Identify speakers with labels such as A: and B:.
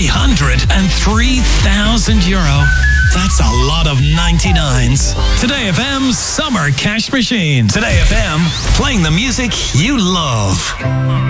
A: €303,000. That's a lot of 99s. Today FM's Summer Cash Machine. Today FM, playing the music you love.